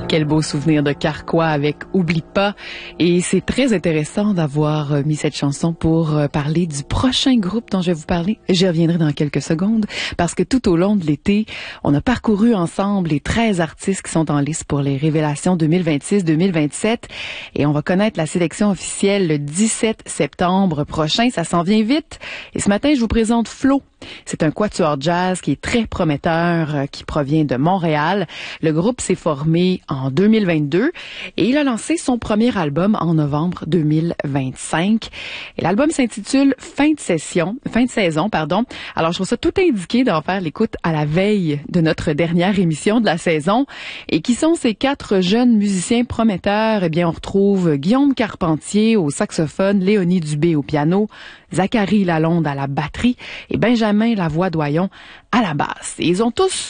Quel beau souvenir de Carquois avec Oublie pas. Et c'est très intéressant d'avoir mis cette chanson pour parler du prochain groupe dont je vais vous parler. J'y reviendrai dans quelques secondes parce que tout au long de l'été, on a parcouru ensemble les 13 artistes qui sont en liste pour les révélations 2026-2027 et on va connaître la sélection officielle le 17 septembre prochain. Ça s'en vient vite. Et ce matin, je vous présente Flo. C'est un quatuor jazz qui est très prometteur, qui provient de Montréal. Le groupe s'est formé en 2022 et il a lancé son premier album en novembre 2025. Et l'album s'intitule Fin de saison, pardon. Alors, je trouve ça tout indiqué d'en faire l'écoute à la veille de notre dernière émission de la saison. Et qui sont ces 4 jeunes musiciens prometteurs? Eh bien, on retrouve Guillaume Carpentier au saxophone, Léonie Dubé au piano, Zachary Lalonde à la batterie et Benjamin Lavoie-Doyon à la basse. Et ils ont tous